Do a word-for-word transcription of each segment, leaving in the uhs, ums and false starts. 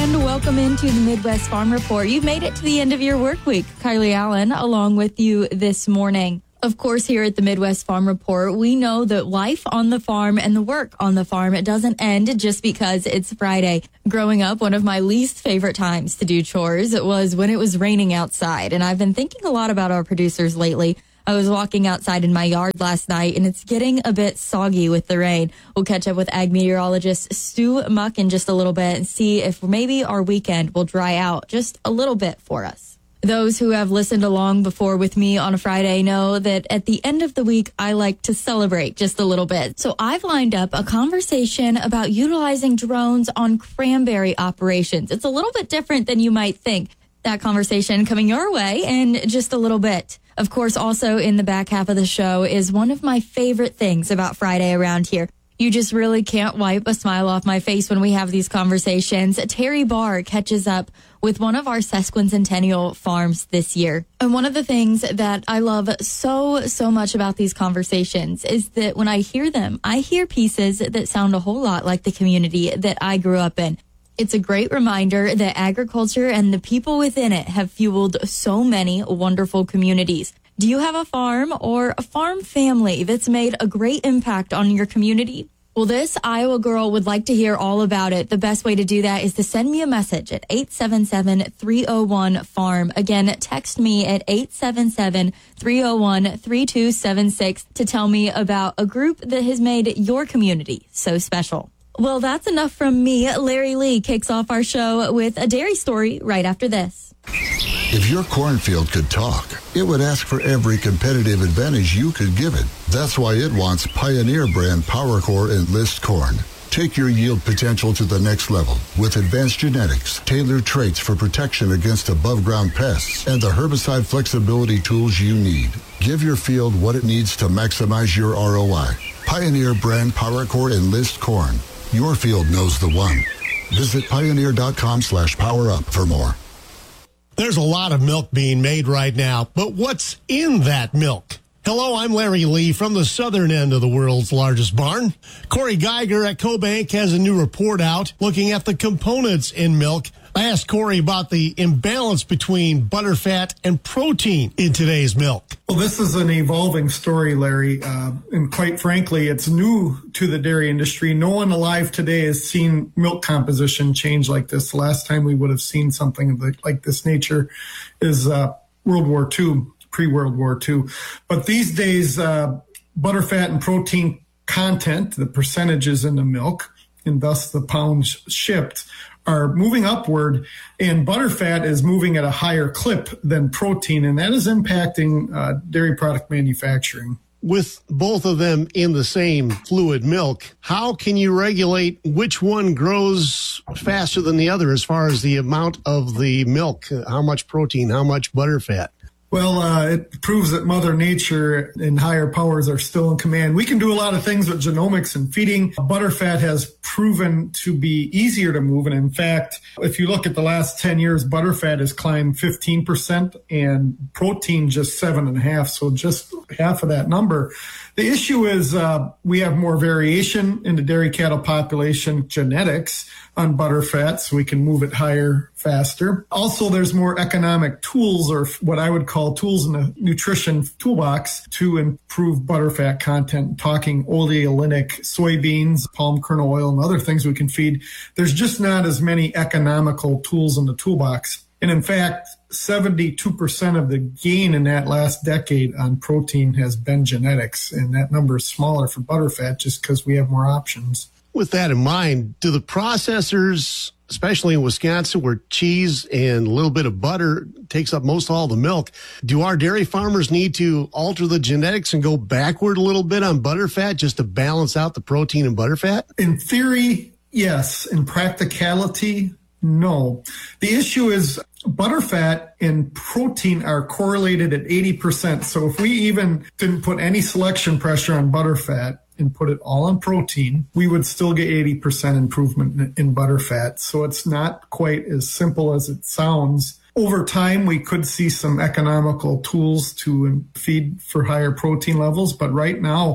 and welcome into the Midwest Farm Report. You've made it to the end of your work week. Kylie Allen along with you this morning. Of course, here at the Midwest Farm Report, we know that life on the farm and the work on the farm, it doesn't end just because it's Friday. Growing up, one of my least favorite times to do chores was when it was raining outside. And I've been thinking a lot about our producers lately. I was walking outside in my yard last night, and it's getting a bit soggy with the rain. We'll catch up with ag meteorologist Stu Muck in just a little bit and see if maybe our weekend will dry out just a little bit for us. Those who have listened along before with me on a Friday know that at the end of the week, I like to celebrate just a little bit. So I've lined up a conversation about utilizing drones on cranberry operations. It's a little bit different than you might think. That conversation coming your way in just a little bit. Of course, also in the back half of the show is one of my favorite things about Friday around here. You just really can't wipe a smile off my face when we have these conversations. Terry Barr catches up with one of our sesquicentennial farms this year. And one of the things that I love so, so much about these conversations is that when I hear them, I hear pieces that sound a whole lot like the community that I grew up in. It's a great reminder that agriculture and the people within it have fueled so many wonderful communities. Do you have a farm or a farm family that's made a great impact on your community? Well, this Iowa girl would like to hear all about it. The best way to do that is to send me a message at eight seven seven, three oh one, farm. Again, text me at eight seven seven, three oh one, three two seven six to tell me about a group that has made your community so special. Well, that's enough from me. Larry Lee kicks off our show with a dairy story right after this. If your cornfield could talk, it would ask for every competitive advantage you could give it. That's why it wants Pioneer brand PowerCore Enlist corn. Take your yield potential to the next level with advanced genetics, tailored traits for protection against above-ground pests, and the herbicide flexibility tools you need. Give your field what it needs to maximize your R O I. Pioneer brand PowerCore Enlist corn. Your field knows the one. Visit pioneer.com slash power up for more. There's a lot of milk being made right now, but what's in that milk? Hello, I'm Larry Lee from the southern end of the world's largest barn. Corey Geiger at CoBank has a new report out looking at the components in milk. I asked Corey about the imbalance between butterfat and protein in today's milk. Well, this is an evolving story, Larry, uh, and quite frankly, it's new to the dairy industry. No one alive today has seen milk composition change like this. The last time we would have seen something like this nature is uh, World War Two, pre-World War Two. But these days, uh, butterfat and protein content, the percentages in the milk, and thus the pounds shipped, are moving upward, and butterfat is moving at a higher clip than protein, and that is impacting uh, dairy product manufacturing. With both of them in the same fluid milk, how can you regulate which one grows faster than the other as far as the amount of the milk, how much protein, how much butterfat? Well, uh, it proves that Mother Nature and higher powers are still in command. We can do a lot of things with genomics and feeding. Butterfat has proven to be easier to move. And in fact, if you look at the last ten years, butterfat has climbed fifteen percent and protein just seven and a half. So just half of that number. The issue is uh, we have more variation in the dairy cattle population genetics on butterfat, so we can move it higher faster. Also, there's more economic tools, or what I would call tools in the nutrition toolbox, to improve butterfat content, talking oleolinic soybeans, palm kernel oil, and other things we can feed. There's just not as many economical tools in the toolbox. And in fact, seventy-two percent of the gain in that last decade on protein has been genetics, and that number is smaller for butterfat just because we have more options. With that in mind, do the processors, especially in Wisconsin where cheese and a little bit of butter takes up most all the milk, do our dairy farmers need to alter the genetics and go backward a little bit on butterfat just to balance out the protein and butterfat? In theory, yes. In practicality, no. The issue is butterfat and protein are correlated at eighty percent. So if we even didn't put any selection pressure on butterfat and put it all on protein, we would still get eighty percent improvement in butterfat. So it's not quite as simple as it sounds. Over time, we could see some economical tools to feed for higher protein levels. But right now,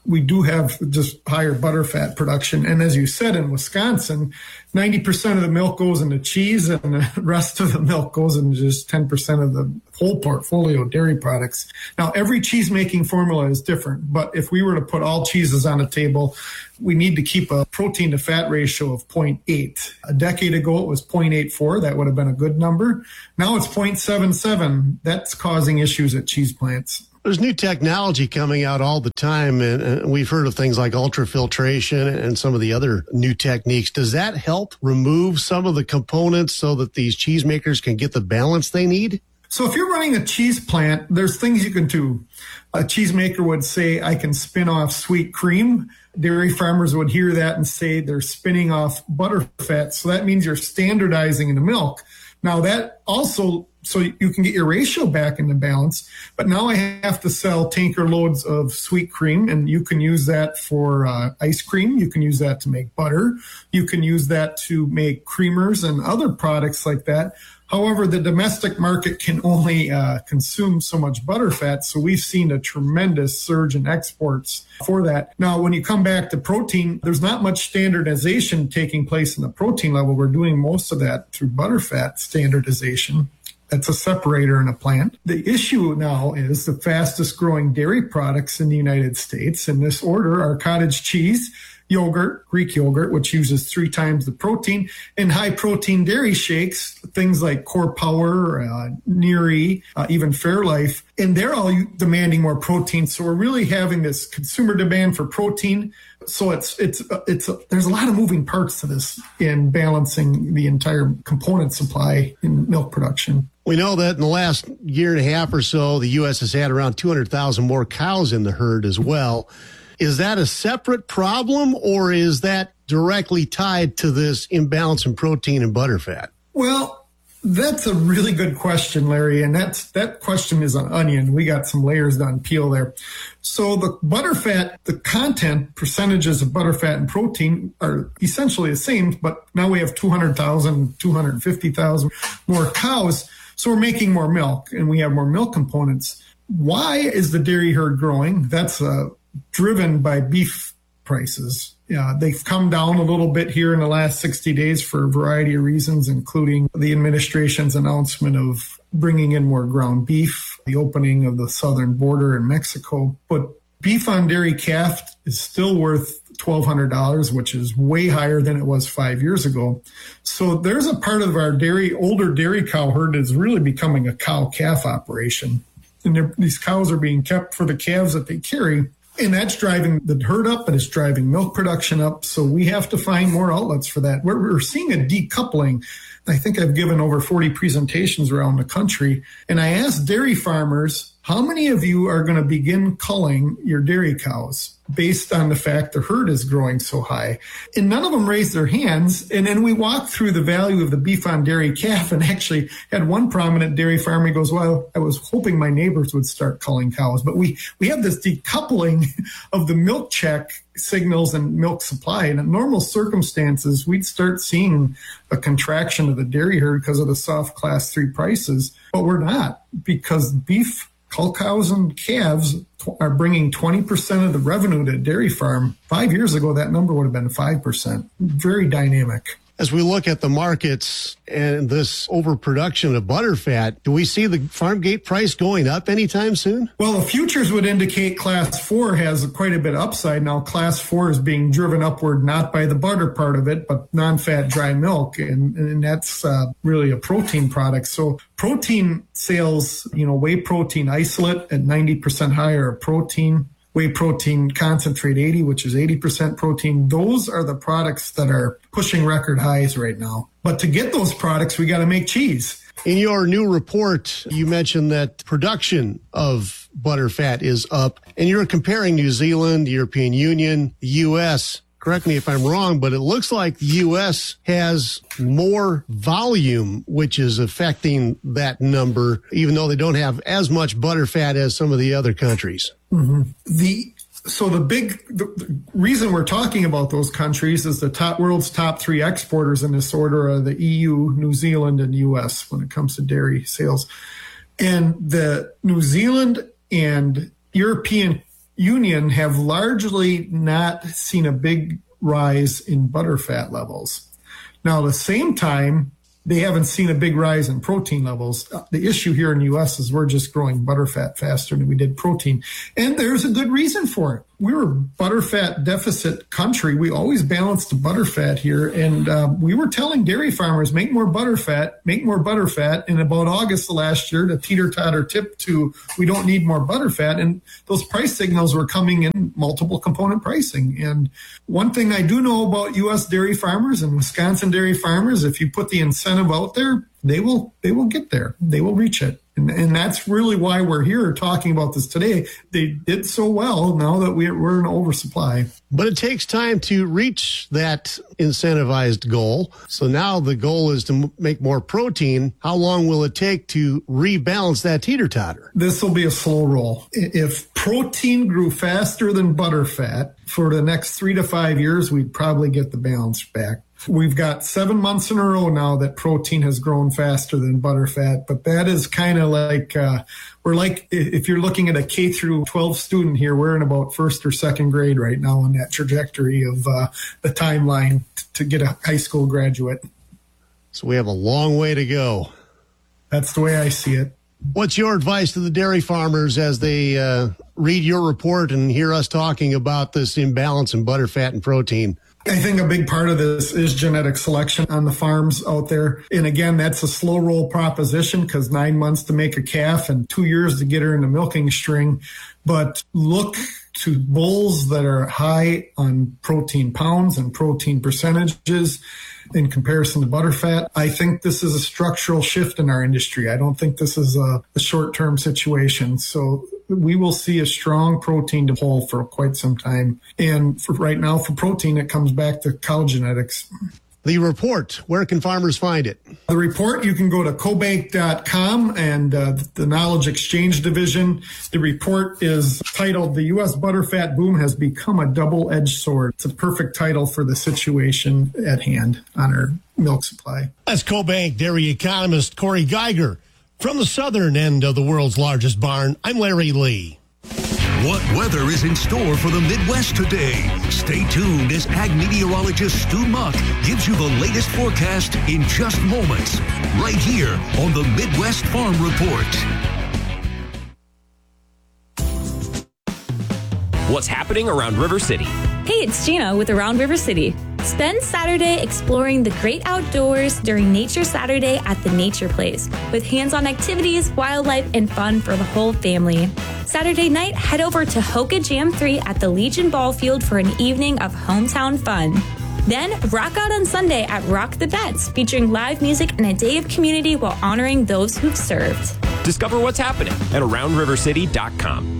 we do have just higher butterfat production. And as you said, in Wisconsin, ninety percent of the milk goes into cheese and the rest of the milk goes into just ten percent of the whole portfolio dairy products. Now, every cheese making formula is different, but if we were to put all cheeses on a table, we need to keep a protein to fat ratio of zero point eight. A decade ago, it was zero point eight four. That would have been a good number. Now it's zero point seven seven. That's causing issues at cheese plants. There's new technology coming out all the time, and, and we've heard of things like ultrafiltration and some of the other new techniques. Does that help remove some of the components so that these cheesemakers can get the balance they need? So if you're running a cheese plant, there's things you can do. A cheesemaker would say, I can spin off sweet cream. Dairy farmers would hear that and say they're spinning off butterfat. So that means you're standardizing in the milk. Now that also, so you can get your ratio back into balance, but now I have to sell tanker loads of sweet cream, and you can use that for uh, ice cream. You can use that to make butter. You can use that to make creamers and other products like that. However, the domestic market can only uh, consume so much butterfat, so we've seen a tremendous surge in exports for that. Now, when you come back to protein, there's not much standardization taking place in the protein level. We're doing most of that through butterfat standardization. That's a separator in a plant. The issue now is the fastest growing dairy products in the United States. In this order are cottage cheese, yogurt, Greek yogurt, which uses three times the protein, and high protein dairy shakes, things like Core Power, uh, Neary, uh, even Fairlife, and they're all demanding more protein. So we're really having this consumer demand for protein. So it's it's it's there's a lot of moving parts to this in balancing the entire component supply in milk production. We know that in the last year and a half or so, the U S has had around two hundred thousand more cows in the herd as well. Is that a separate problem, or is that directly tied to this imbalance in protein and butterfat? Well, that's a really good question, Larry, and that's that question is an onion. We got some layers to unpeel there. So the butterfat, the content percentages of butterfat and protein are essentially the same, but now we have two hundred thousand, two hundred fifty thousand more cows, so we're making more milk, and we have more milk components. Why is the dairy herd growing? That's uh, driven by beef prices. Yeah, they've come down a little bit here in the last sixty days for a variety of reasons, including the administration's announcement of bringing in more ground beef, the opening of the southern border in Mexico. But beef on dairy calf is still worth twelve hundred dollars, which is way higher than it was five years ago. So there's a part of our dairy, older dairy cow herd is really becoming a cow-calf operation. And these cows are being kept for the calves that they carry. And that's driving the herd up, but it's driving milk production up. So we have to find more outlets for that. We're, we're seeing a decoupling. I think I've given over forty presentations around the country. And I asked dairy farmers, how many of you are going to begin culling your dairy cows based on the fact the herd is growing so high? And none of them raised their hands. And then we walked through the value of the beef on dairy calf and actually had one prominent dairy farmer who goes, well, I was hoping my neighbors would start culling cows. But we, we have this decoupling of the milk check signals and milk supply. And in normal circumstances, we'd start seeing a contraction of the dairy herd because of the soft class three prices. But we're not, because beef, cull cows and calves are bringing twenty percent of the revenue to a dairy farm. Five years ago, that number would have been five percent. Very dynamic. As we look at the markets and this overproduction of butterfat, do we see the farm gate price going up anytime soon? Well, the futures would indicate class four has quite a bit of upside. Now, class four is being driven upward not by the butter part of it, but non-fat dry milk. And, and that's uh, really a protein product. So protein sales, you know, whey protein isolate at ninety percent higher protein. Whey protein concentrate eighty, which is eighty percent protein. Those are the products that are pushing record highs right now. But to get those products, we got to make cheese. In your new report, you mentioned that production of butterfat is up, and you're comparing New Zealand, the European Union, the U S. Correct me if I'm wrong, but it looks like the U S has more volume, which is affecting that number, even though they don't have as much butterfat as some of the other countries. Mm-hmm. The so the big the, the reason we're talking about those countries is the top world's top three exporters in this order are the E U, New Zealand, and U S when it comes to dairy sales. And the New Zealand and European Union have largely not seen a big rise in butterfat levels. Now, at the same time, they haven't seen a big rise in protein levels. The issue here in the U S is we're just growing butterfat faster than we did protein. And there's a good reason for it. We were a butterfat deficit country. We always balanced the butterfat here. And uh, we were telling dairy farmers, make more butterfat, make more butterfat. And about August of last year, the teeter-totter tipped to we don't need more butterfat. And those price signals were coming in multiple component pricing. And one thing I do know about U S dairy farmers and Wisconsin dairy farmers, if you put the incentive out there, they will they will get there. They will reach it. And, and that's really why we're here talking about this today. They did so well now that we're, we're in oversupply. But it takes time to reach that incentivized goal. So now the goal is to m- make more protein. How long will it take to rebalance that teeter-totter? This will be a slow roll. If protein grew faster than butterfat for the next three to five years, we'd probably get the balance back. We've got seven months in a row now that protein has grown faster than butterfat, but that is kind of like, uh, we're like, if you're looking at a K through twelve student here, we're in about first or second grade right now on that trajectory of uh, the timeline t- to get a high school graduate. So we have a long way to go. That's the way I see it. What's your advice to the dairy farmers as they uh, read your report and hear us talking about this imbalance in butterfat and protein? I think a big part of this is genetic selection on the farms out there. And again, that's a slow roll proposition because nine months to make a calf and two years to get her in the milking string. But look to bulls that are high on protein pounds and protein percentages in comparison to butterfat. I think this is a structural shift in our industry. I don't think this is a, a short-term situation. So we will see a strong protein to pull for quite some time. And for right now, for protein, it comes back to cow genetics. The report, where can farmers find it? The report, you can go to cobank dot com and uh, the Knowledge Exchange Division. The report is titled, "The U S Butterfat Boom Has Become a Double-Edged Sword." It's a perfect title for the situation at hand on our milk supply. That's CoBank dairy economist Corey Geiger. From the southern end of the world's largest barn, I'm Larry Lee. What weather is in store for the Midwest today? Stay tuned as ag meteorologist Stu Muck gives you the latest forecast in just moments, right here on the Midwest Farm Report. What's happening around River City? Hey, it's Gina with Around River City. Spend Saturday exploring the great outdoors during Nature Saturday at the Nature Place with hands-on activities, wildlife, and fun for the whole family. Saturday night, head over to Hoka Jam three at the Legion Ball Field for an evening of hometown fun. Then, rock out on Sunday at Rock the Vets, featuring live music and a day of community while honoring those who've served. Discover what's happening at around river city dot com.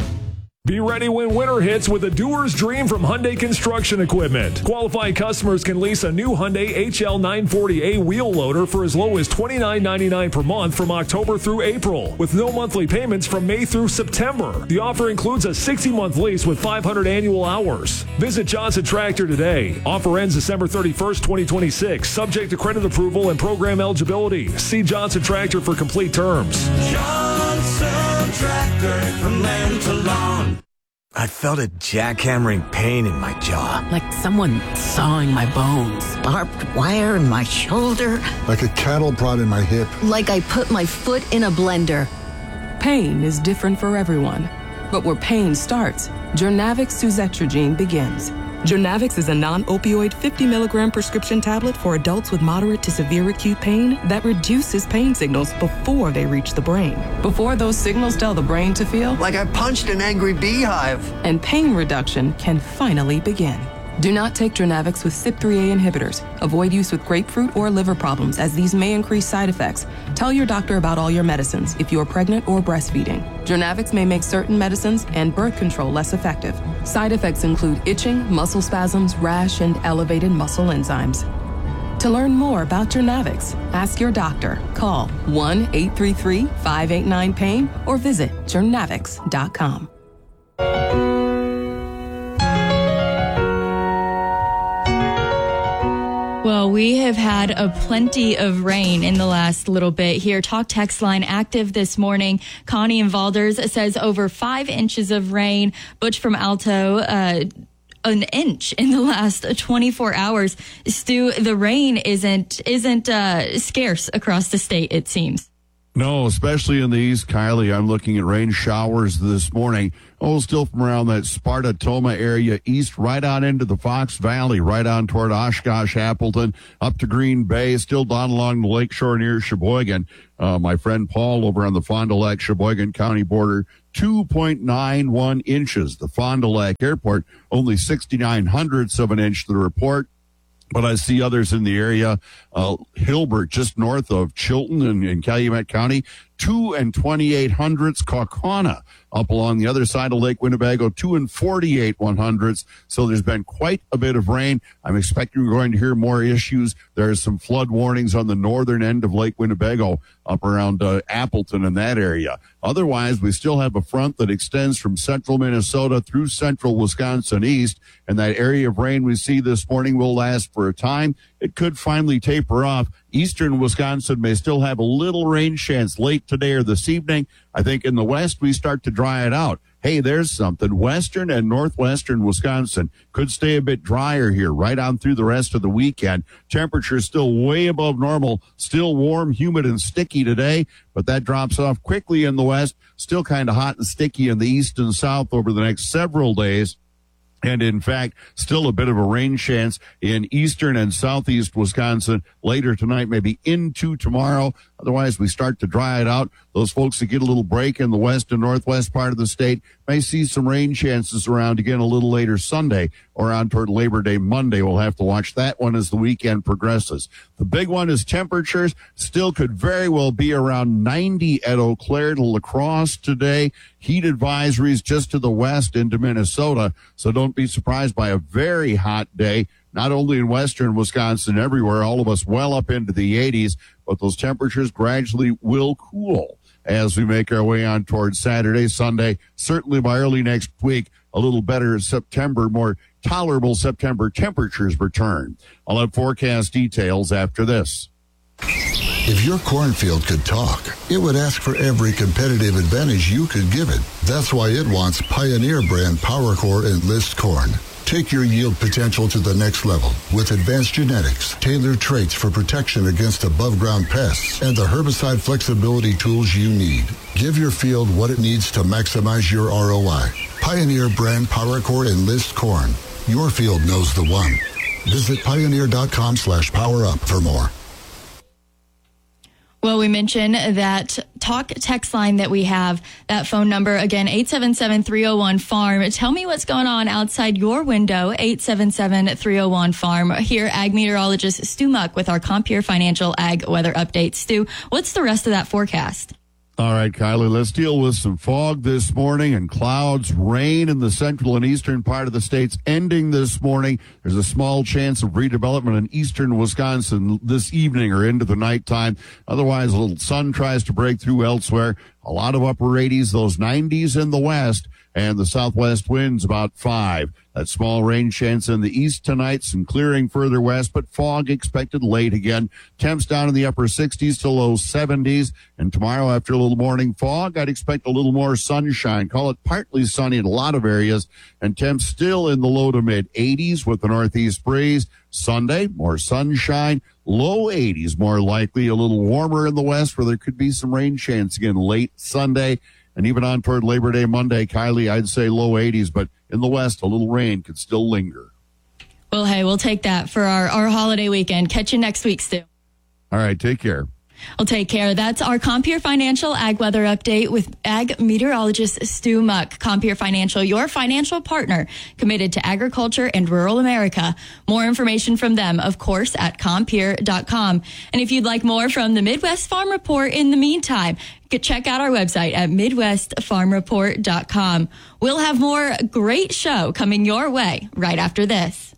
Be ready when winter hits with a doer's dream from Hyundai Construction Equipment. Qualified customers can lease a new Hyundai H L nine forty A wheel loader for as low as twenty-nine ninety-nine per month from October through April, with no monthly payments from May through September. The offer includes a sixty-month lease with five hundred annual hours. Visit Johnson Tractor today. Offer ends December thirty-first, twenty twenty-six, subject to credit approval and program eligibility. See Johnson Tractor for complete terms. Johnson Tractor, from land to lawn. I felt a jackhammering pain in my jaw. Like someone sawing my bones. Barbed wire in my shoulder. Like a cattle prod in my hip. Like I put my foot in a blender. Pain is different for everyone. But where pain starts, Jurnavix suzetrigine begins. Jurnavix is a non-opioid fifty milligram prescription tablet for adults with moderate to severe acute pain that reduces pain signals before they reach the brain. Before those signals tell the brain to feel like I punched an angry beehive. And pain reduction can finally begin. Do not take Jurnavix with C Y P three A inhibitors. Avoid use with grapefruit or liver problems, as these may increase side effects. Tell your doctor about all your medicines if you are pregnant or breastfeeding. Jurnavix may make certain medicines and birth control less effective. Side effects include itching, muscle spasms, rash, and elevated muscle enzymes. To learn more about Jurnavix, ask your doctor. Call one eight three three, five eight nine, pain or visit jurnavix dot com. Well, we have had a plenty of rain in the last little bit here. Talk text line active this morning. Connie in Valders says over five inches of rain. Butch from Alto, uh, an inch in the last twenty-four hours. Stu, the rain isn't isn't uh, scarce across the state, it seems. No, especially in the east, Kylie. I'm looking at rain showers this morning. Oh, still from around that Sparta-Toma area east, right on into the Fox Valley, right on toward Oshkosh, Appleton, up to Green Bay, still down along the lakeshore near Sheboygan. Uh, my friend Paul over on the Fond du Lac, Sheboygan County border, two point nine one inches. The Fond du Lac Airport, only sixty-nine hundredths of an inch to the report. But I see others in the area, uh, Hilbert, just north of Chilton in, in Calumet County, two and twenty-eight hundredths. Kaukauna, up along the other side of Lake Winnebago, two and forty-eight one hundredths. So there's been quite a bit of rain. I'm expecting we're going to hear more issues. There's some flood warnings on the northern end of Lake Winnebago, up around uh, Appleton in that area. Otherwise, we still have a front that extends from central Minnesota through central Wisconsin east, and that area of rain we see this morning will last for a time. It could finally taper off. Eastern Wisconsin may still have a little rain chance late today or this evening. I think in the west we start to dry it out. Hey, there's something. Western and northwestern Wisconsin could stay a bit drier here right on through the rest of the weekend. Temperatures still way above normal, still warm, humid, and sticky today, but that drops off quickly in the west. Still kind of hot and sticky in the east and south over the next several days. And in fact, still a bit of a rain chance in eastern and southeast Wisconsin later tonight, maybe into tomorrow. Otherwise, we start to dry it out. Those folks that get a little break in the west and northwest part of the state may see some rain chances around again a little later Sunday or on toward Labor Day Monday. We'll have to watch that one as the weekend progresses. The big one is temperatures. Still could very well be around ninety at Eau Claire to La Crosse today. Heat advisories just to the west into Minnesota. So don't be surprised by a very hot day. Not only in western Wisconsin, everywhere, all of us well up into the eighties, but those temperatures gradually will cool as we make our way on towards Saturday, Sunday. Certainly by early next week, a little better September, more tolerable September temperatures return. I'll have forecast details after this. If your cornfield could talk, it would ask for every competitive advantage you could give it. That's why it wants Pioneer brand PowerCore Enlist corn. Take your yield potential to the next level with advanced genetics, tailored traits for protection against above-ground pests, and the herbicide flexibility tools you need. Give your field what it needs to maximize your R O I. Pioneer brand PowerCore Enlist corn. Your field knows the one. Visit pioneer.com slash power up for more. Well, we mentioned that talk text line that we have, that phone number, again, eight seven seven, three oh one, farm. Tell me what's going on outside your window, eight seven seven, three oh one, farm. Here, ag meteorologist Stu Muck with our Compeer Financial Ag Weather Update. Stu, what's the rest of that forecast? All right, Kylie, let's deal with some fog this morning and clouds, rain in the central and eastern part of the states ending this morning. There's a small chance of redevelopment in eastern Wisconsin this evening or into the nighttime. Otherwise, a little sun tries to break through elsewhere. A lot of upper eighties, those nineties in the west, and the southwest winds about five. That small rain chance in the east tonight, some clearing further west, but fog expected late again. Temps down in the upper sixties to low seventies. And tomorrow, after a little morning fog, I'd expect a little more sunshine. Call it partly sunny in a lot of areas. And temps still in the low to mid eighties with the northeast breeze. Sunday, more sunshine, low eighties more likely, a little warmer in the west where there could be some rain chance again late Sunday. And even on toward Labor Day Monday, Kylie, I'd say low eighties, but in the west, a little rain could still linger. Well, hey, we'll take that for our, our holiday weekend. Catch you next week, Stu. All right, take care. Well, take care. That's our Compeer Financial Ag Weather Update with ag meteorologist Stu Muck. Compeer Financial, your financial partner committed to agriculture and rural America. More information from them, of course, at compeer dot com. And if you'd like more from the Midwest Farm Report in the meantime, check out our website at midwest farm report dot com. We'll have more great show coming your way right after this.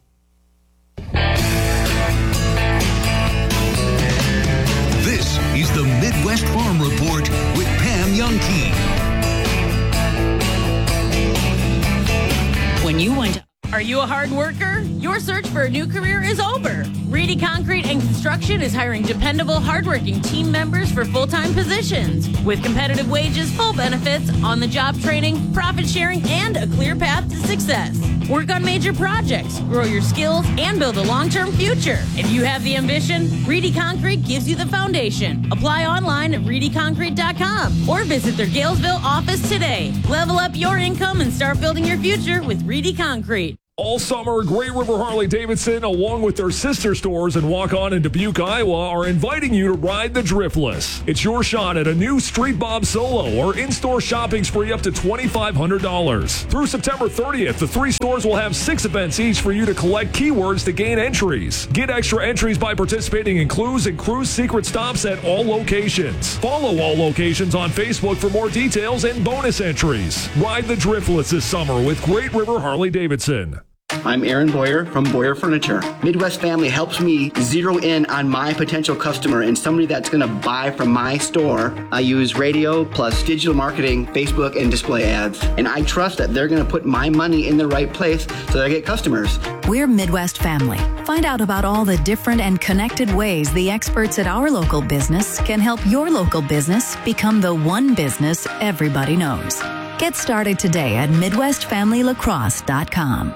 This is the Midwest Farm Report with Pam Youngkey. When you want to, are you you a hard worker? Your search for a new career is over. Reedy Concrete and Construction is hiring dependable, hardworking team members for full-time positions. With competitive wages, full benefits, on-the-job training, profit sharing, and a clear path to success. Work on major projects, grow your skills, and build a long-term future. If you have the ambition, Reedy Concrete gives you the foundation. Apply online at reedy concrete dot com or visit their Galesville office today. Level up your income and start building your future with Reedy Concrete. All summer, Great River Harley-Davidson, along with their sister stores in Waukon and Dubuque, Iowa, are inviting you to ride the Driftless. It's your shot at a new Street Bob Solo or in-store shopping spree up to twenty-five hundred dollars. Through September thirtieth, the three stores will have six events each for you to collect keywords to gain entries. Get extra entries by participating in clues and cruise secret stops at all locations. Follow all locations on Facebook for more details and bonus entries. Ride the Driftless this summer with Great River Harley-Davidson. I'm Aaron Boyer from Boyer Furniture. Midwest Family helps me zero in on my potential customer and somebody that's going to buy from my store. I use radio plus digital marketing, Facebook, and display ads. And I trust that they're going to put my money in the right place so that I get customers. We're Midwest Family. Find out about all the different and connected ways the experts at our local business can help your local business become the one business everybody knows. Get started today at midwest family lacrosse dot com.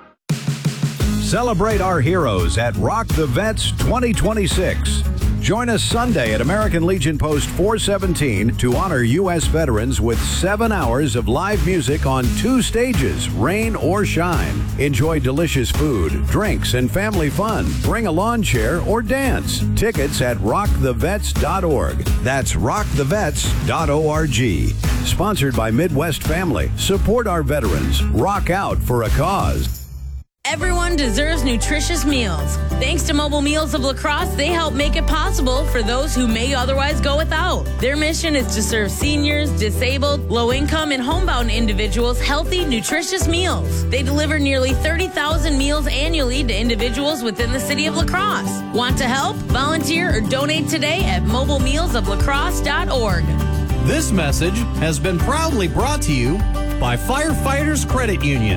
Celebrate our heroes at Rock the Vets twenty twenty-six. Join us Sunday at American Legion Post four seventeen to honor U S veterans with seven hours of live music on two stages, rain or shine. Enjoy delicious food, drinks, and family fun. Bring a lawn chair or dance. Tickets at rock the vets dot org. That's rock the vets dot org. Sponsored by Midwest Family. Support our veterans. Rock out for a cause. Everyone deserves nutritious meals. Thanks to Mobile Meals of La Crosse, they help make it possible for those who may otherwise go without. Their mission is to serve seniors, disabled, low-income, and homebound individuals healthy, nutritious meals. They deliver nearly thirty thousand meals annually to individuals within the city of La Crosse. Want to help? Volunteer or donate today at mobile meals of la crosse dot org. This message has been proudly brought to you by Firefighters Credit Union.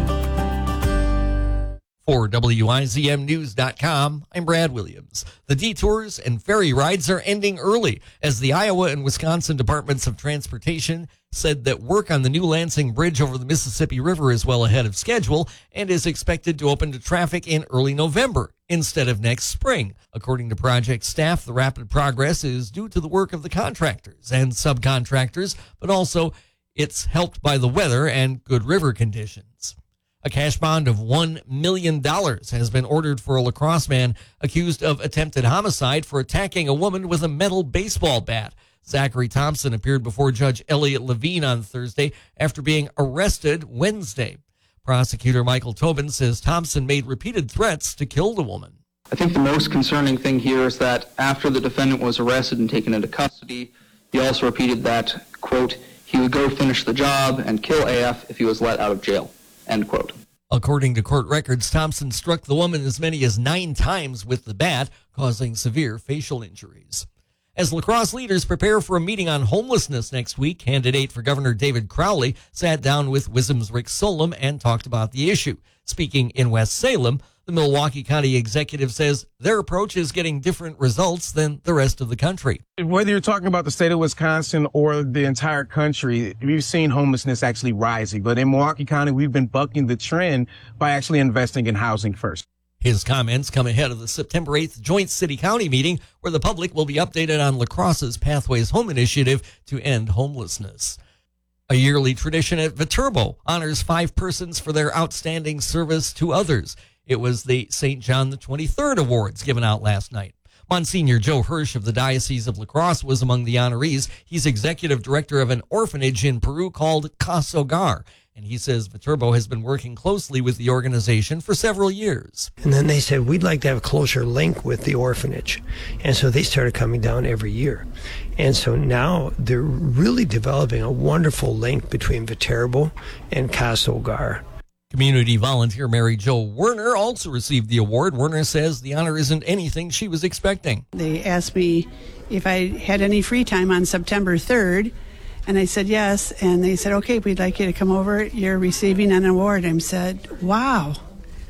For W I Z M News dot com, I'm Brad Williams. The detours and ferry rides are ending early as the Iowa and Wisconsin Departments of Transportation said that work on the new Lansing Bridge over the Mississippi River is well ahead of schedule and is expected to open to traffic in early November instead of next spring. According to project staff, the rapid progress is due to the work of the contractors and subcontractors, but also it's helped by the weather and good river conditions. A cash bond of one million dollars has been ordered for a La Crosse man accused of attempted homicide for attacking a woman with a metal baseball bat. Zachary Thompson appeared before Judge Elliot Levine on Thursday after being arrested Wednesday. Prosecutor Michael Tobin says Thompson made repeated threats to kill the woman. I think the most concerning thing here is that after the defendant was arrested and taken into custody, he also repeated that, quote, he would go finish the job and kill A F if he was let out of jail. End quote. According to court records, Thompson struck the woman as many as nine times with the bat, causing severe facial injuries. As La Crosse leaders prepare for a meeting on homelessness next week, candidate for Governor David Crowley sat down with W I Z M's Rick Solem and talked about the issue. Speaking in West Salem, the Milwaukee County executive says their approach is getting different results than the rest of the country. Whether you're talking about the state of Wisconsin or the entire country, we've seen homelessness actually rising. But in Milwaukee County, we've been bucking the trend by actually investing in housing first. His comments come ahead of the September eighth joint city-county meeting where the public will be updated on La Crosse's Pathways Home initiative to end homelessness. A yearly tradition at Viterbo honors five persons for their outstanding service to others. It was the Saint John the twenty-third Awards given out last night. Monsignor Joe Hirsch of the Diocese of La Crosse was among the honorees. He's executive director of an orphanage in Peru called Casa Hogar. And he says Viterbo has been working closely with the organization for several years. And then they said, we'd like to have a closer link with the orphanage. And so they started coming down every year. And so now they're really developing a wonderful link between Viterbo and Casa Hogar. Community volunteer Mary Jo Werner also received the award. Werner says the honor isn't anything she was expecting. They asked me if I had any free time on September third. And I said yes, and they said, okay, we'd like you to come over. You're receiving an award. I said, wow,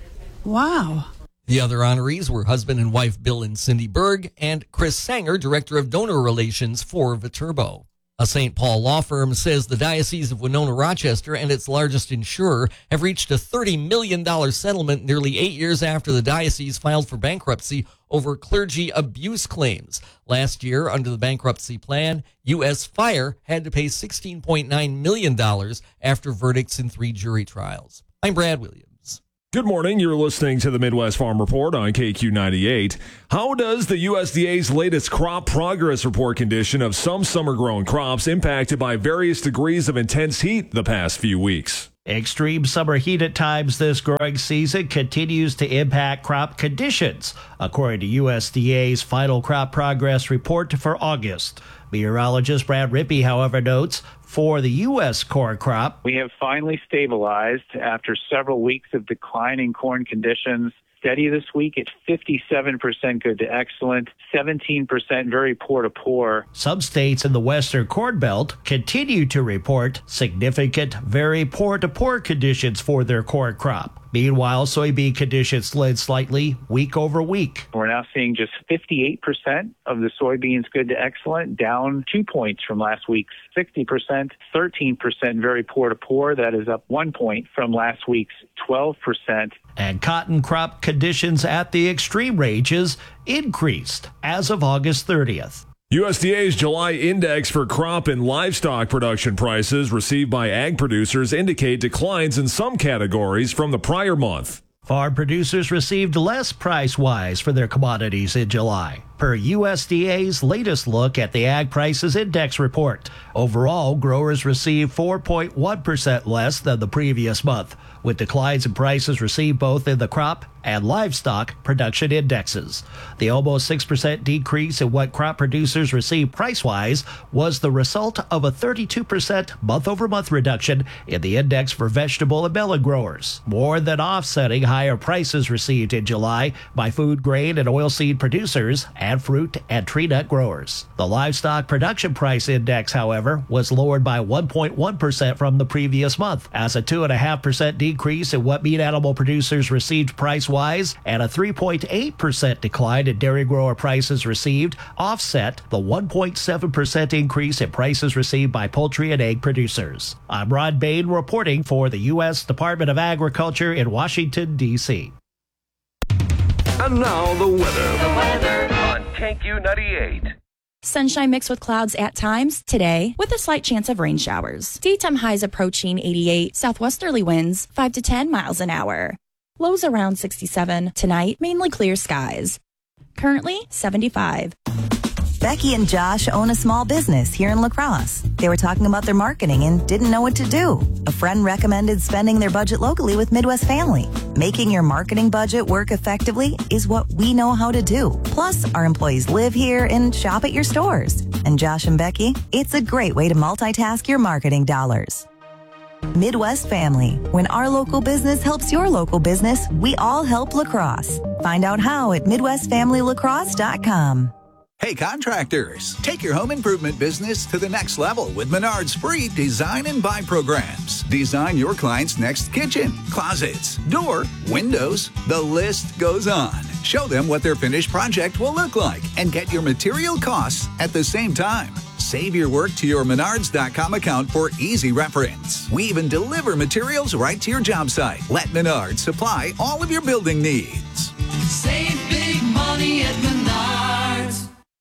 Wow. The other honorees were husband and wife Bill and Cindy Berg and Chris Sanger, Director of Donor Relations for Viterbo. A Saint Paul law firm says the Diocese of Winona-Rochester and its largest insurer have reached a thirty million dollars settlement nearly eight years after the diocese filed for bankruptcy over clergy abuse claims. Last year, under the bankruptcy plan, U S Fire had to pay sixteen point nine million dollars after verdicts in three jury trials. I'm Brad Williams. Good morning. You're listening to the Midwest Farm Report on K Q ninety-eight. How does the U S D A's latest crop progress report condition of some summer-grown crops impacted by various degrees of intense heat the past few weeks? Extreme summer heat at times this growing season continues to impact crop conditions, according to U S D A's final crop progress report for August. Meteorologist Brad Rippey, however, notes for the U S corn crop, we have finally stabilized after several weeks of declining corn conditions. Steady this week at fifty-seven percent good to excellent, seventeen percent very poor to poor. Some states in the western corn belt continue to report significant very poor to poor conditions for their corn crop. Meanwhile, soybean conditions slid slightly week over week. We're now seeing just fifty-eight percent of the soybeans good to excellent, down two points from last week's sixty percent, thirteen percent very poor to poor. That is up one point from last week's twelve percent. And cotton crop conditions at the extreme ranges increased as of August thirtieth. U S D A's July index for crop and livestock production prices received by ag producers indicate declines in some categories from the prior month. Farm producers received less price-wise for their commodities in July, per U S D A's latest look at the Ag Prices Index report. Overall, growers received four point one percent less than the previous month, with declines in prices received both in the crop and livestock production indexes. The almost six percent decrease in what crop producers received price-wise was the result of a thirty-two percent month-over-month reduction in the index for vegetable and melon growers, more than offsetting higher prices received in July by food grain and oilseed producers and fruit and tree nut growers. The livestock production price index, however, was lowered by one point one percent from the previous month, as a two point five percent decrease in what meat animal producers received price-wise and a three point eight percent decline in dairy grower prices received offset the one point seven percent increase in prices received by poultry and egg producers. I'm Ron Bain reporting for the U S Department of Agriculture in Washington, D C And now the weather. The weather on K Q ninety-eight. Sunshine mixed with clouds at times today with a slight chance of rain showers. Daytime highs approaching eighty-eight, southwesterly winds five to ten miles an hour. Lows around sixty-seven. Tonight, mainly clear skies. Currently seventy-five. Becky and Josh own a small business here in La Crosse. They were talking about their marketing and didn't know what to do. A friend recommended spending their budget locally with Midwest Family. Making your marketing budget work effectively is what we know how to do. Plus, our employees live here and shop at your stores. And Josh and Becky, it's a great way to multitask your marketing dollars. Midwest Family. When our local business helps your local business, we all help La Crosse. Find out how at midwest family lacrosse dot com. Hey contractors, take your home improvement business to the next level with Menard's free design and buy programs. Design your client's next kitchen, closets, door, windows, the list goes on. Show them what their finished project will look like and get your material costs at the same time. Save your work to your menards dot com account for easy reference. We even deliver materials right to your job site. Let Menards supply all of your building needs. Save big money at Menards.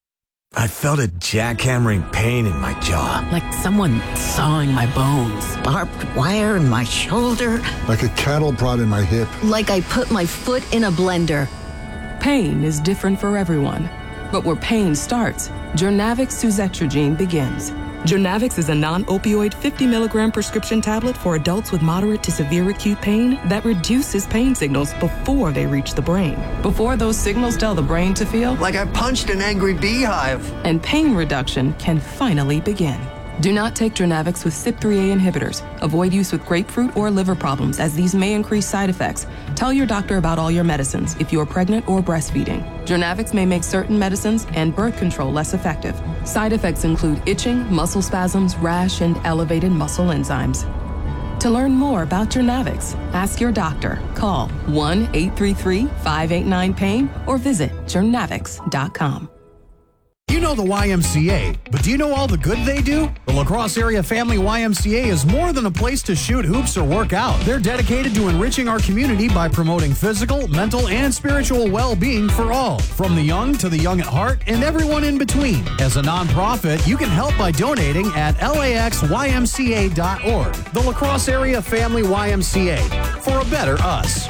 I felt a jackhammering pain in my jaw. Like someone sawing my bones. Barbed wire in my shoulder. Like a cattle prod in my hip. Like I put my foot in a blender. Pain is different for everyone. But where pain starts, Jurnavix suzetrigine begins. Jurnavix is a non-opioid fifty milligram prescription tablet for adults with moderate to severe acute pain that reduces pain signals before they reach the brain. Before those signals tell the brain to feel like I punched an angry beehive. And pain reduction can finally begin. Do not take Jurnavix with C Y P three A inhibitors. Avoid use with grapefruit or liver problems, as these may increase side effects. Tell your doctor about all your medicines if you are pregnant or breastfeeding. Jurnavix may make certain medicines and birth control less effective. Side effects include itching, muscle spasms, rash, and elevated muscle enzymes. To learn more about Jernavix, ask your doctor. Call one eight three three, five eight nine, pain or visit jernavix dot com. You know the Y M C A, but do you know all the good they do? The La Crosse Area Family Y M C A is more than a place to shoot hoops or work out. They're dedicated to enriching our community by promoting physical, mental, and spiritual well-being for all, from the young to the young at heart and everyone in between. As a nonprofit, you can help by donating at L A X Y M C A dot org. The La Crosse Area Family Y M C A, for a better us.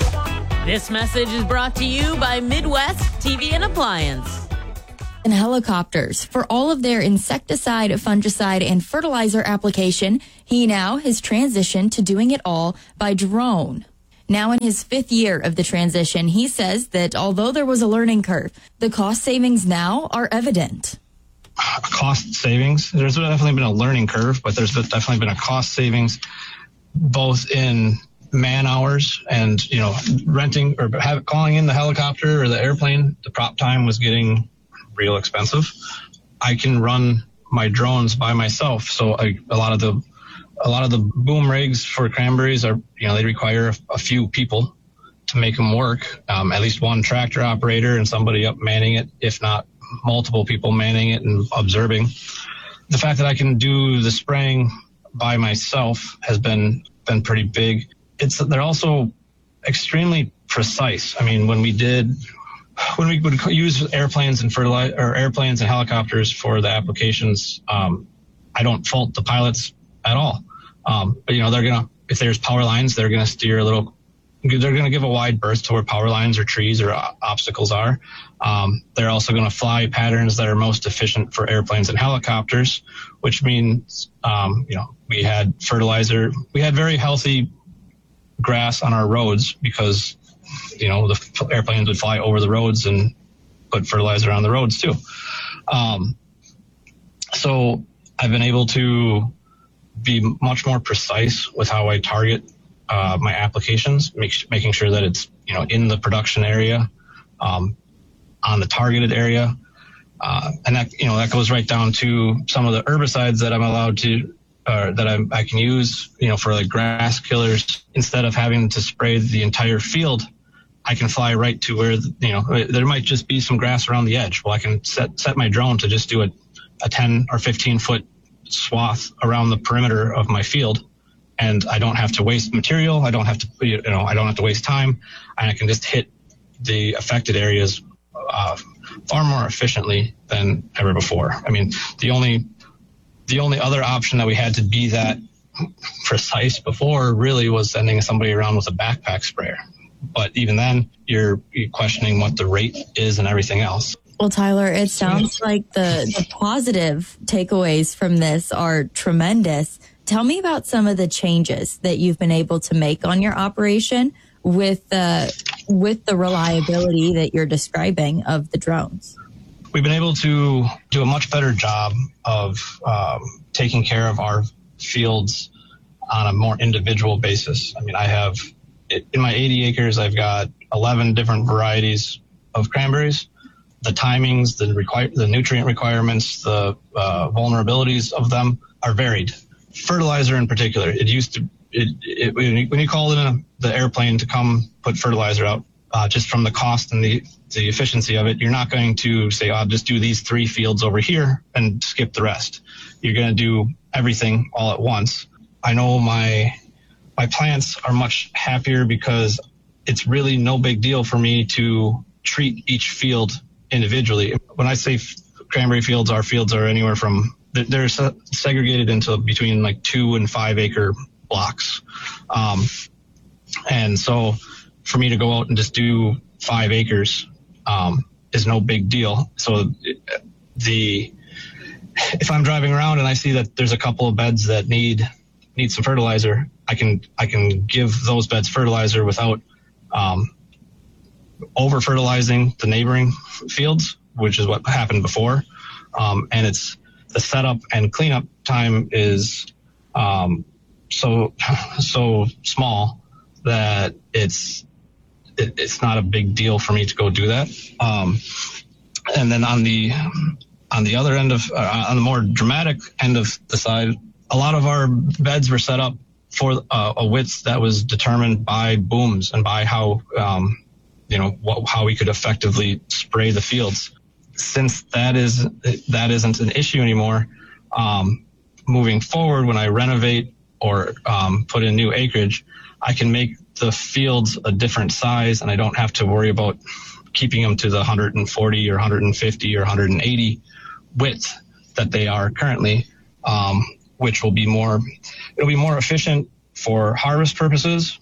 This message is brought to you by Midwest T V and Appliance. And helicopters. For all of their insecticide, fungicide, and fertilizer application, he now has transitioned to doing it all by drone. Now in his fifth year of the transition, he says that although there was a learning curve, the cost savings now are evident. Cost savings, there's definitely been a learning curve, but there's definitely been a cost savings both in man hours and, you know, renting or have, calling in the helicopter or the airplane. The prop time was getting real expensive. I can run my drones by myself. So I, a lot of the, a lot of the boom rigs for cranberries are, you know, they require a, a few people to make them work. Um, at least one tractor operator and somebody up manning it, if not multiple people manning it and observing. The fact that I can do the spraying by myself has been, been pretty big. It's, they're also extremely precise. I mean, when we did, when we would use airplanes and fertilizer or airplanes and helicopters for the applications, um, I don't fault the pilots at all. Um, but you know, they're gonna, if there's power lines, they're gonna steer a little, they're gonna give a wide berth to where power lines or trees or uh, obstacles are. Um, they're also gonna fly patterns that are most efficient for airplanes and helicopters, which means, um, you know, we had fertilizer, we had very healthy grass on our roads because, you know, the airplanes would fly over the roads and put fertilizer on the roads too. Um, so I've been able to be much more precise with how I target uh, my applications, make, making sure that it's, you know, in the production area, um, on the targeted area. Uh, and that, you know, that goes right down to some of the herbicides that I'm allowed to, uh, that I, I can use, you know, for like grass killers. Instead of having to spray the entire field, I can fly right to where, you know, there might just be some grass around the edge. Well, I can set, set my drone to just do a, a ten or fifteen foot swath around the perimeter of my field. And I don't have to waste material. I don't have to, you know, I don't have to waste time. And I can just hit the affected areas uh, far more efficiently than ever before. I mean, the only, the only other option that we had to be that precise before really was sending somebody around with a backpack sprayer. But even then, you're, you're questioning what the rate is and everything else. Well, Tyler, it sounds like the, the positive takeaways from this are tremendous. Tell me about some of the changes that you've been able to make on your operation with uh, with the reliability that you're describing of the drones. We've been able to do a much better job of um, taking care of our fields on a more individual basis. I mean, I have, in my eighty acres, I've got eleven different varieties of cranberries. The timings, the require, the nutrient requirements, the uh, vulnerabilities of them are varied. Fertilizer in particular, it used to, it, it, when, you, when you call in a, the airplane to come put fertilizer out, uh, just from the cost and the, the efficiency of it, you're not going to say, oh, I'll just do these three fields over here and skip the rest. You're going to do everything all at once. I know my, my plants are much happier because it's really no big deal for me to treat each field individually. When I say f- cranberry fields, our fields are anywhere from, they're se- segregated into between like two and five acre blocks. Um, and so for me to go out and just do five acres um, is no big deal. So the, if I'm driving around and I see that there's a couple of beds that need, need some fertilizer, I can, I can give those beds fertilizer without, um, over fertilizing the neighboring fields, which is what happened before. Um, and it's the setup and cleanup time is, um, so, so small that it's, it, it's not a big deal for me to go do that. Um, and then on the, on the other end of, uh, on the more dramatic end of the side, a lot of our beds were set up for uh, a width that was determined by booms and by how, um, you know, what, how we could effectively spray the fields. Since that is that isn't an issue anymore, um, moving forward, when I renovate or um, put in new acreage, I can make the fields a different size, and I don't have to worry about keeping them to the one hundred forty or one hundred fifty or one hundred eighty width that they are currently, um, which will be more, it'll be more efficient for harvest purposes,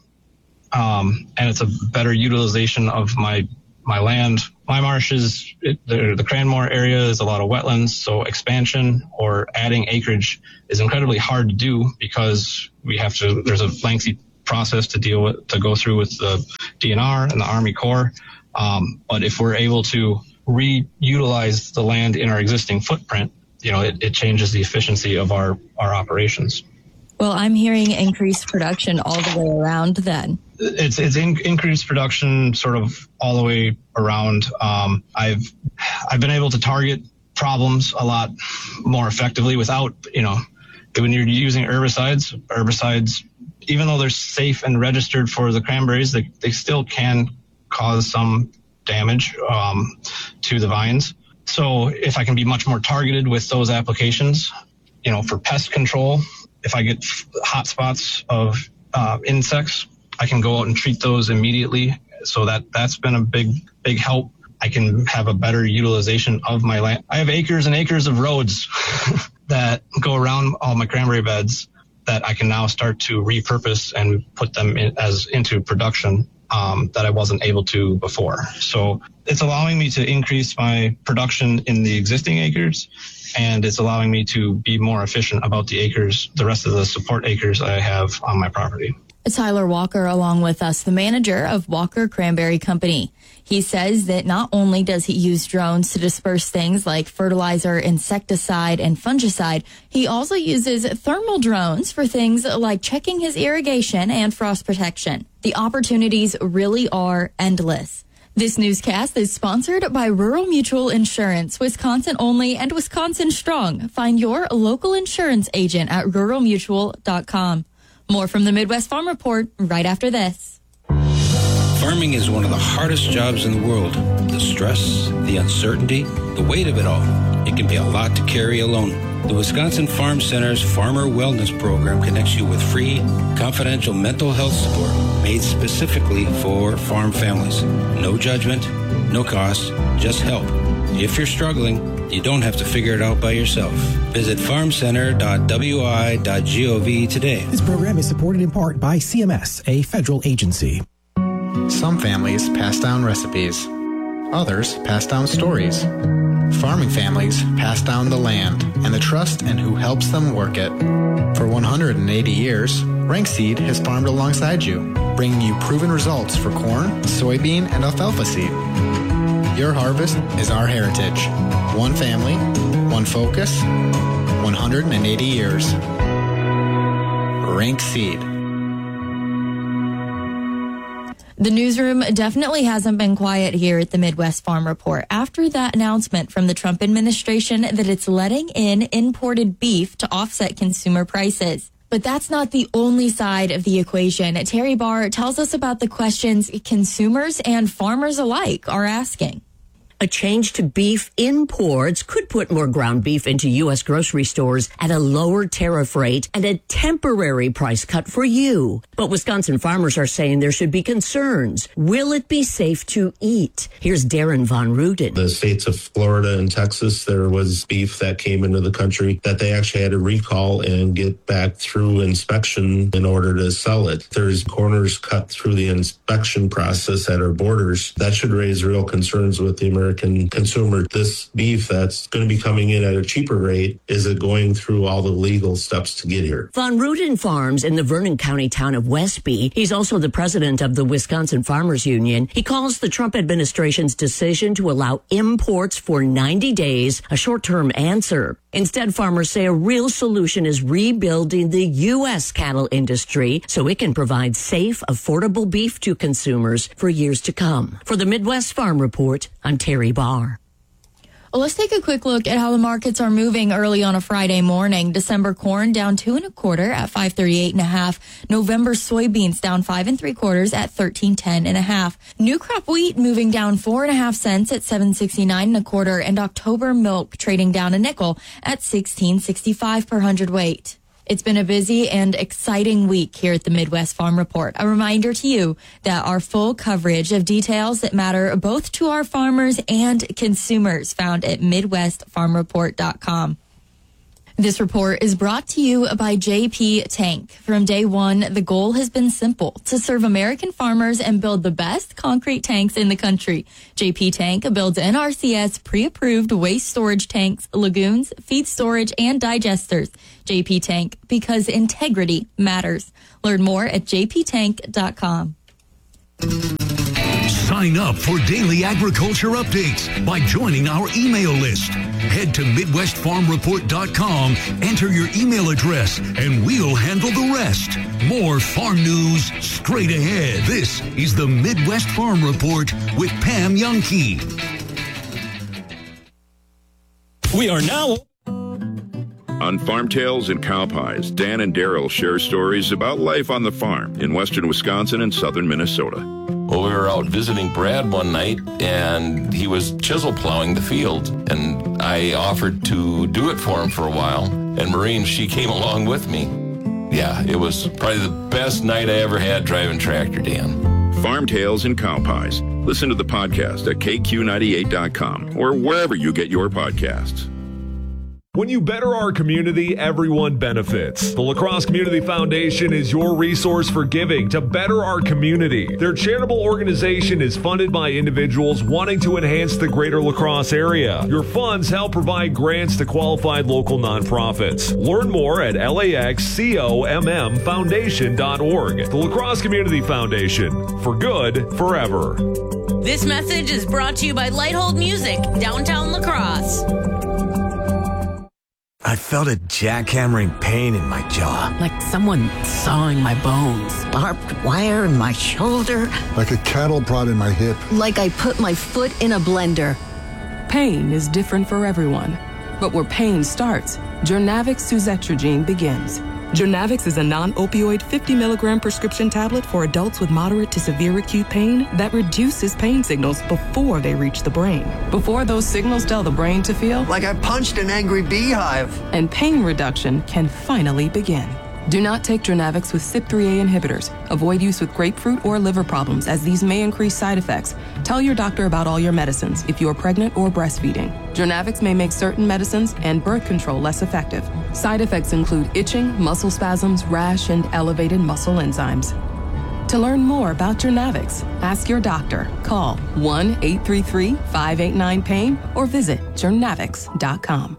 um, and it's a better utilization of my my land. My marshes, it, the, the Cranmore area is a lot of wetlands, so expansion or adding acreage is incredibly hard to do because we have to, there's a lengthy process to deal with, to go through with the D N R and the Army Corps. Um, but if we're able to reutilize the land in our existing footprint, you know, it, it changes the efficiency of our, our operations. Well, I'm hearing increased production all the way around then. It's it's in, increased production sort of all the way around. Um, I've I've been able to target problems a lot more effectively without, you know, when you're using herbicides, herbicides, even though they're safe and registered for the cranberries, they, they still can cause some damage um, to the vines. So if I can be much more targeted with those applications, you know, for pest control, if I get hot spots of uh, insects, I can go out and treat those immediately. So that, that's been a big, big help. I can have a better utilization of my land. I have acres and acres of roads that go around all my cranberry beds that I can now start to repurpose and put them in, as into production um, that I wasn't able to before. So it's allowing me to increase my production in the existing acres, and it's allowing me to be more efficient about the acres, the rest of the support acres I have on my property. Tyler Walker along with us, the manager of Walker Cranberry Company. He says that not only does he use drones to disperse things like fertilizer, insecticide, and fungicide, he also uses thermal drones for things like checking his irrigation and frost protection. The opportunities really are endless. This newscast is sponsored by Rural Mutual Insurance, Wisconsin only and Wisconsin strong. Find your local insurance agent at rural mutual dot com. More from the Midwest Farm Report right after this. Farming is one of the hardest jobs in the world. The stress, the uncertainty, the weight of it all. It can be a lot to carry alone. The Wisconsin Farm Center's Farmer Wellness Program connects you with free, confidential mental health support made specifically for farm families. No judgment, no cost, just help. If you're struggling, you don't have to figure it out by yourself. Visit farm center dot w i dot gov today. This program is supported in part by C M S, a federal agency. Some families pass down recipes. Others pass down stories. Farming families pass down the land and the trust in who helps them work it. For one hundred eighty years, Rank Seed has farmed alongside you, bringing you proven results for corn, soybean, and alfalfa seed. Your harvest is our heritage. One family, one focus, one hundred eighty years. Rank Seed. The newsroom definitely hasn't been quiet here at the Midwest Farm Report after that announcement from the Trump administration that it's letting in imported beef to offset consumer prices. But that's not the only side of the equation. Terry Barr tells us about the questions consumers and farmers alike are asking. A change to beef imports could put more ground beef into U S grocery stores at a lower tariff rate and a temporary price cut for you. But Wisconsin farmers are saying there should be concerns. Will it be safe to eat? Here's Darren Von Ruden. The states of Florida and Texas, there was beef that came into the country that they actually had to recall and get back through inspection in order to sell it. There's corners cut through the inspection process at our borders. That should raise real concerns with the American American consumer. This beef that's going to be coming in at a cheaper rate, is it going through all the legal steps to get here? Von Ruden farms in the Vernon County town of Westby. He's also the president of the Wisconsin Farmers Union. He calls the Trump administration's decision to allow imports for ninety days a short-term answer. Instead, farmers say a real solution is rebuilding the U S cattle industry so it can provide safe, affordable beef to consumers for years to come. For the Midwest Farm Report, I'm Terry Barr. Well, let's take a quick look at how the markets are moving early on a Friday morning. December corn down two and a quarter at five thirty-eight and a half. November soybeans down five and three quarters at thirteen ten and a half. New crop wheat moving down four and a half cents at seven sixty-nine and a quarter, and October milk trading down a nickel at sixteen sixty-five per hundredweight. It's been a busy and exciting week here at the Midwest Farm Report. A reminder to you that our full coverage of details that matter both to our farmers and consumers found at midwest farm report dot com. This report is brought to you by J P Tank. From day one, the goal has been simple: to serve American farmers and build the best concrete tanks in the country. J P Tank builds N R C S pre-approved waste storage tanks, lagoons, feed storage, and digesters. J P Tank, because integrity matters. Learn more at j p tank dot com. Sign up for daily agriculture updates by joining our email list. Head to midwest farm report dot com, enter your email address, and we'll handle the rest. More farm news straight ahead. This is the Midwest Farm Report with Pam Youngkey. We are now... On Farm Tales and Cow Pies, Dan and Daryl share stories about life on the farm in western Wisconsin and southern Minnesota. Well, we were out visiting Brad one night, and he was chisel plowing the field, and I offered to do it for him for a while, and Maureen, she came along with me. Yeah, it was probably the best night I ever had driving tractor, Dan. Farm Tales and Cow Pies. Listen to the podcast at k q ninety-eight dot com or wherever you get your podcasts. When you better our community, everyone benefits. The La Crosse Community Foundation is your resource for giving to better our community. Their charitable organization is funded by individuals wanting to enhance the greater La Crosse area. Your funds help provide grants to qualified local nonprofits. Learn more at L A X C O M M foundation dot org. The La Crosse Community Foundation. For good, forever. This message is brought to you by Lighthold Music, downtown La Crosse. I felt a jackhammering pain in my jaw. Like someone sawing my bones. Barbed wire in my shoulder. Like a cattle prod in my hip. Like I put my foot in a blender. Pain is different for everyone. But where pain starts, Journavx suzetrigine begins. Journavx is a non-opioid fifty milligram prescription tablet for adults with moderate to severe acute pain that reduces pain signals before they reach the brain. Before those signals tell the brain to feel like I punched an angry beehive. And pain reduction can finally begin. Do not take Journavx with C Y P three A inhibitors. Avoid use with grapefruit or liver problems, as these may increase side effects. Tell your doctor about all your medicines if you are pregnant or breastfeeding. Journavx may make certain medicines and birth control less effective. Side effects include itching, muscle spasms, rash, and elevated muscle enzymes. To learn more about Journavx, ask your doctor. Call one eight three three, five eight nine, pain or visit journavx dot com.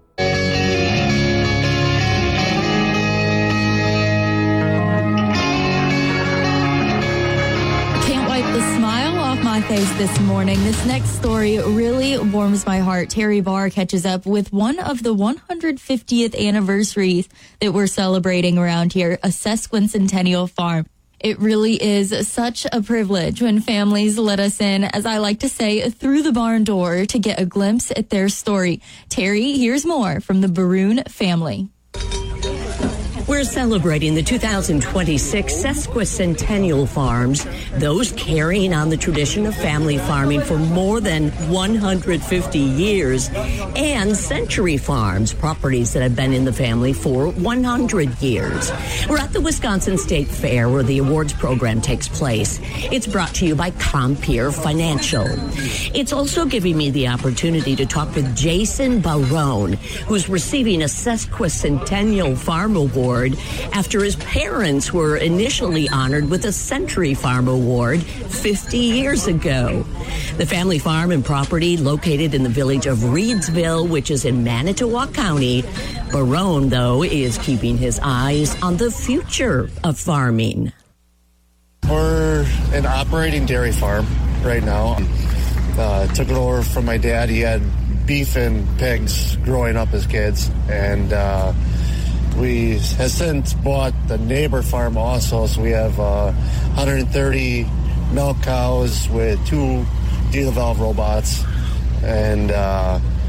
My face this morning. This next story really warms my heart. Terry Barr catches up with one of the one hundred fiftieth anniversaries that we're celebrating around here, a sesquicentennial farm. It really is such a privilege when families let us in, as I like to say, through the barn door to get a glimpse at their story. Terry, here's more from the Baroon family. We're celebrating the two thousand twenty-six sesquicentennial farms, those carrying on the tradition of family farming for more than one hundred fifty years, and century farms, properties that have been in the family for one hundred years. We're at the Wisconsin State Fair where the awards program takes place. It's brought to you by Compeer Financial. It's also giving me the opportunity to talk with Jason Barone, who's receiving a sesquicentennial farm award after his parents were initially honored with a Century Farm Award fifty years ago. The family farm and property located in the village of Reedsville, which is in Manitowoc County. Barone, though, is keeping his eyes on the future of farming. We're an operating dairy farm right now. Uh, took it over from my dad. He had beef and pigs growing up as kids, and uh, we have since bought the neighbor farm also, so we have uh, one hundred thirty milk cows with two diesel valve robots, and uh,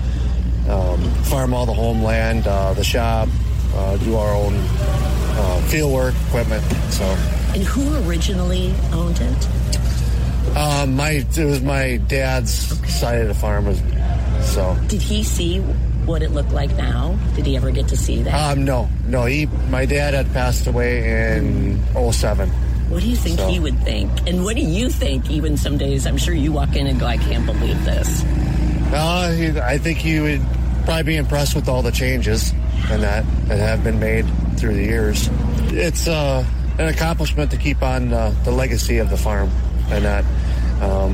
um, farm all the homeland, uh, the shop, uh, do our own uh, field work, equipment. So. And who originally owned it? Um, my it was my dad's okay. side of the farm. Was, so. Did he see what it looked like now? Did he ever get to see that? Um, no, no. He, my dad had passed away in oh seven. What do you think so. he would think? And what do you think? Even some days, I'm sure you walk in and go, "I can't believe this." Uh, he, I think he would probably be impressed with all the changes and that that have been made through the years. It's uh, an accomplishment to keep on uh, the legacy of the farm, and that um,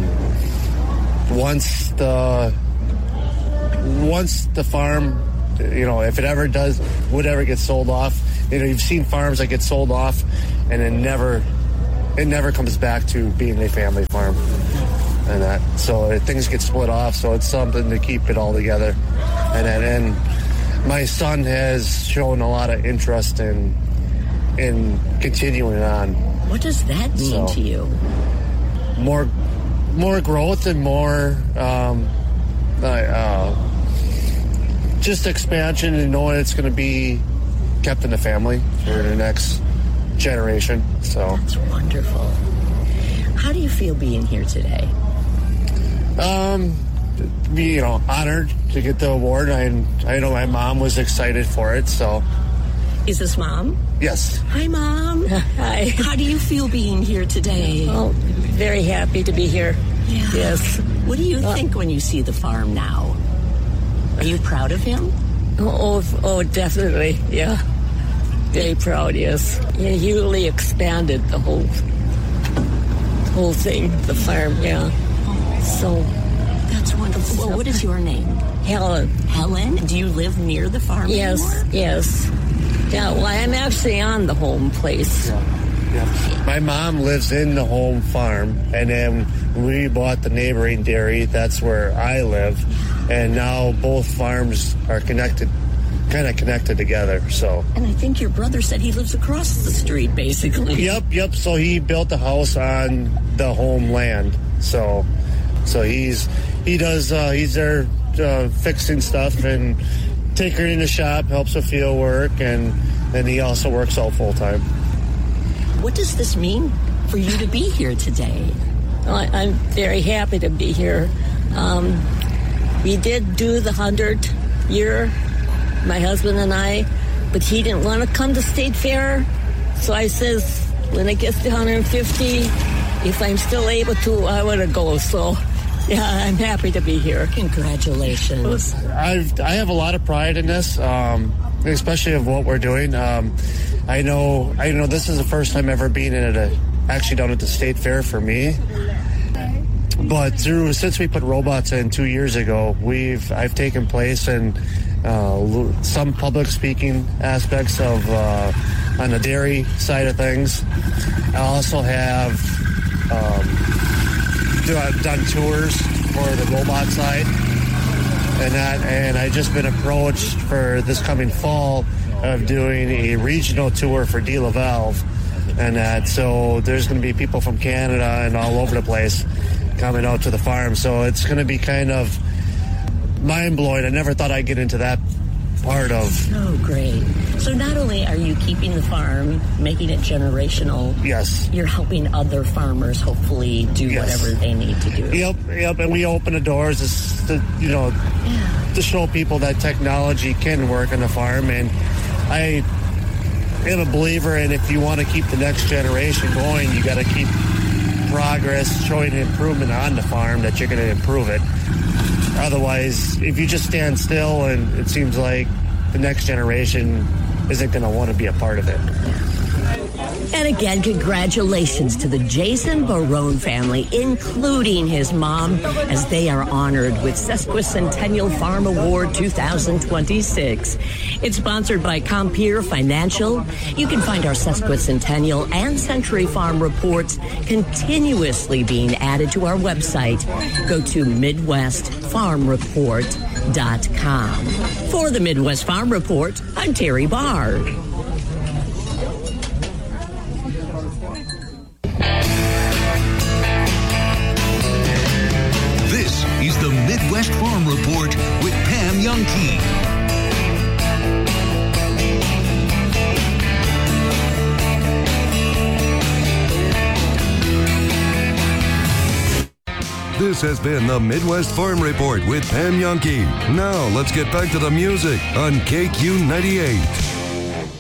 once the once the farm, you know, if it ever does, would ever get sold off, you know, you've seen farms that get sold off, and it never it never comes back to being a family farm. And that, so things get split off, so it's something to keep it all together. And that, and my son has shown a lot of interest in in continuing on. What does that mean so, to you? More, more growth and more, um, uh, just expansion and knowing it's going to be kept in the family for the next generation. So that's wonderful. How do you feel being here today? Um, be, you know, honored to get the award. I I know my mom was excited for it, so. Is this Mom? Yes. Hi, Mom. Hi. How do you feel being here today? Oh, very happy to be here. Yeah. Yes. What do you uh, think when you see the farm now? Are you proud of him? Oh, oh, oh definitely. Yeah. Very proud, yes. Yeah, he really expanded the whole, whole thing, the farm, yeah. So that's wonderful. Well, what is your name? Helen. Helen? Do you live near the farm yes, anymore? Yes. Yeah, well, I'm actually on the home place. Yeah. Yeah. My mom lives in the home farm, and then when we bought the neighboring dairy, that's where I live. And now both farms are connected, kind of connected together, so. And I think your brother said he lives across the street, basically. Yep, yep. So he built a house on the home land, so. So he's he does uh, he's there uh, fixing stuff and taking her in the shop, helps with field work, and then he also works all full time. What does this mean for you to be here today? Well, I, I'm very happy to be here. Um, we did do the hundred year, my husband and I, but he didn't want to come to State Fair, so I says when it gets to one hundred fifty, if I'm still able to, I want to go. So. Yeah, I'm happy to be here. Congratulations. I've, I have a lot of pride in this, um, especially of what we're doing. Um, I know I know this is the first time ever being in a, actually down at the State Fair for me. But through since we put robots in two years ago, we've I've taken place in uh, some public speaking aspects of uh, on the dairy side of things. I also have. Um, I've done tours for the robot side and that, and I've just been approached for this coming fall of doing a regional tour for De La Valve and that. So there's going to be people from Canada and all over the place coming out to the farm. So it's going to be kind of mind-blowing. I never thought I'd get into that part of. So great. So not only are you keeping the farm, making it generational, yes, you're helping other farmers hopefully do yes. whatever they need to do. Yep, yep, and we open the doors to, you know, yeah. to show people that technology can work on the farm. And I am a believer in if you want to keep the next generation going, you got to keep progress, showing improvement on the farm that you're going to improve it. Otherwise, if you just stand still and it seems like the next generation isn't going to want to be a part of it. And again, congratulations to the Jason Barone family, including his mom, as they are honored with Sesquicentennial Farm Award two thousand twenty-six. It's sponsored by Compeer Financial. You can find our Sesquicentennial and Century Farm reports continuously being added to our website. Go to Midwest Farm Report dot com. For the Midwest Farm Report, I'm Terry Barr. This is the Midwest Farm Report with Pam Youngkey. This has been the Midwest Farm Report with Pam Yonke. Now let's get back to the music on K Q ninety-eight.